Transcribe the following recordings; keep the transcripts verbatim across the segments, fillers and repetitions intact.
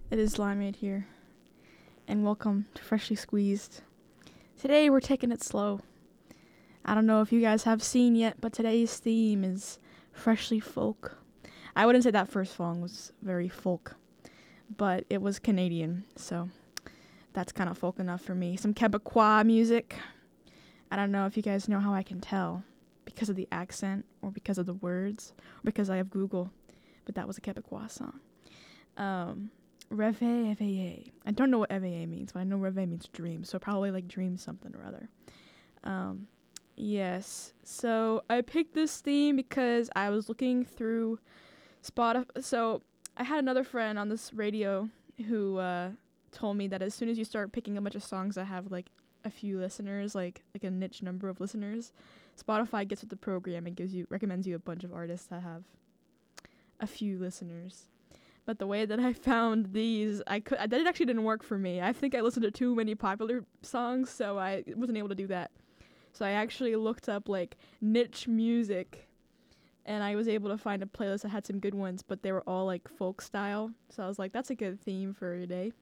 It is Limeade here, and welcome to Freshly Squeezed. Today we're taking it slow. I don't know if you guys have seen yet, but today's theme is freshly folk. I wouldn't say that first song was very folk, but it was Canadian, so that's kind of folk enough for me. Some Quebecois music. I don't know if you guys know how I can tell, because of the accent, or because of the words, or because I have Google, but that was a Quebecois song. Um... Réveil, éveillé. I don't know what éveillé means, but I know réveil means dream, so probably like dream something or other. Um, yes, so I picked this theme because I was looking through Spotify. So I had another friend on this radio who uh, told me that as soon as you start picking a bunch of songs that have like a few listeners, like like a niche number of listeners, Spotify gets with the program and gives you recommends you a bunch of artists that have a few listeners. But the way that I found these, I could that actually didn't work for me. I think I listened to too many popular songs, so I wasn't able to do that. So I actually looked up like niche music, and I was able to find a playlist that had some good ones, but they were all like folk style. So I was like, that's a good theme for a day.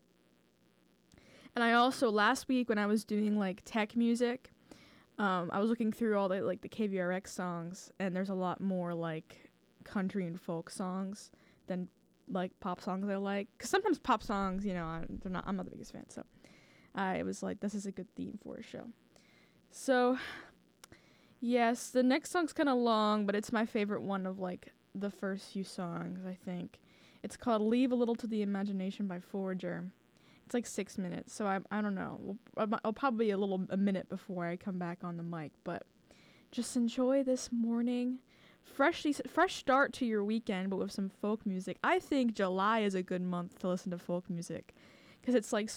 And I also last week when I was doing like tech music, um, I was looking through all the like the K V R X songs, and there's a lot more like country and folk songs than like pop songs I like, because sometimes pop songs, you know, I, they're not. I'm not the biggest fan, so I was like, this is a good theme for a show. So, yes, the next song's kind of long, but it's my favorite one of like the first few songs. I think it's called "Leave a Little to the Imagination" by Forager. It's like six minutes, so I I don't know. I'll, I'll probably a little a minute before I come back on the mic, but just enjoy this morning. Freshly, fresh start to your weekend, but with some folk music. I think July is a good month to listen to folk music, because it's like